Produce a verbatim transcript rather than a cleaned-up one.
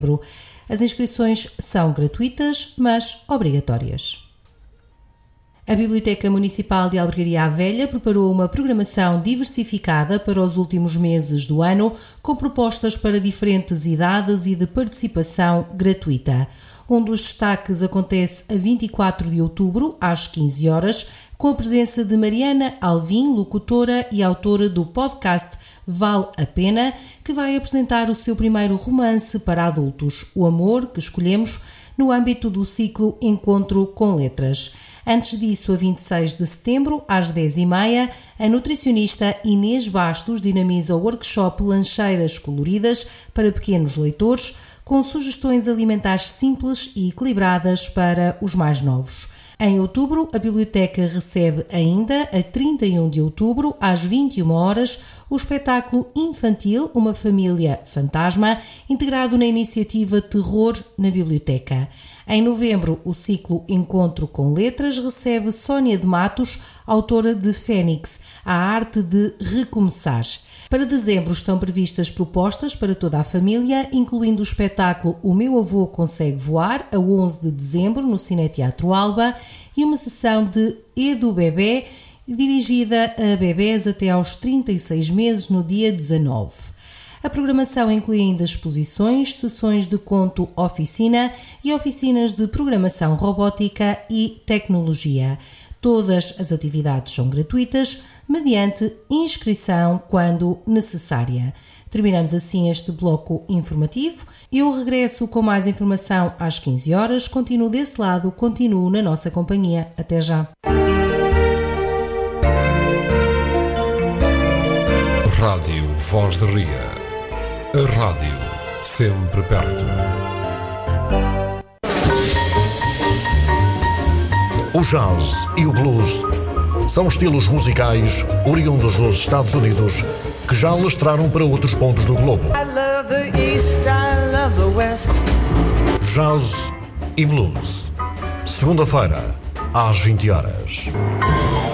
As inscrições são gratuitas, mas obrigatórias. A Biblioteca Municipal de Albergaria à Velha preparou uma programação diversificada para os últimos meses do ano, com propostas para diferentes idades e de participação gratuita. Um dos destaques acontece a vinte e quatro de outubro, às quinze horas, com a presença de Mariana Alvim, locutora e autora do podcast Vale a Pena, que vai apresentar o seu primeiro romance para adultos, O Amor que Escolhemos, no âmbito do ciclo Encontro com Letras. Antes disso, a vinte e seis de setembro, às dez e meia, a nutricionista Inês Bastos dinamiza o workshop Lancheiras Coloridas para pequenos leitores, com sugestões alimentares simples e equilibradas para os mais novos. Em outubro, a biblioteca recebe ainda, a trinta e um de outubro, às vinte e uma horas, o espetáculo infantil Uma Família Fantasma, integrado na iniciativa Terror na Biblioteca. Em novembro, o ciclo Encontro com Letras recebe Sónia de Matos, autora de Fênix, A Arte de Recomeçar. Para dezembro estão previstas propostas para toda a família, incluindo o espetáculo O Meu Avô Consegue Voar, a onze de dezembro, no Cineteatro Alba, e uma sessão de Edu Bebé, dirigida a bebés até aos trinta e seis meses, no dia dezanove. A programação inclui ainda exposições, sessões de conto oficina e oficinas de programação robótica e tecnologia. Todas as atividades são gratuitas, mediante inscrição quando necessária. Terminamos assim este bloco informativo. Eu regresso com mais informação às quinze horas. Continuo desse lado, continuo na nossa companhia. Até já. Rádio Voz de Ria. A rádio sempre perto. O jazz e o blues são estilos musicais oriundos dos Estados Unidos que já alastraram para outros pontos do globo. I love the East, I love the West. Jazz e blues. Segunda-feira, às vinte horas.